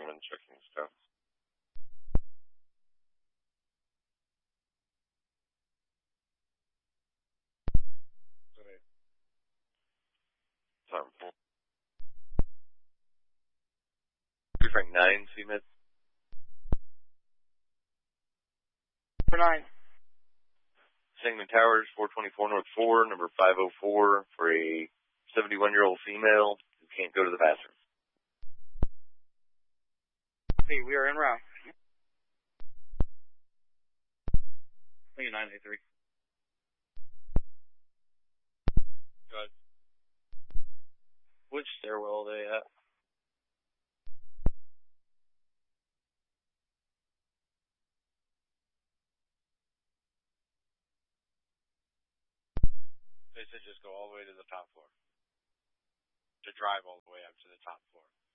and checking stuff. Okay. Sorry. Frank 9, CMID. For 9. Sangamon Towers, 424 North 4, number 504, for a 71-year-old female who can't go to the bathroom. Hey, we are en route. Thank you, 983. Go ahead. Which stairwell are they at? They said just go all the way to the top floor. To drive all the way up to the top floor.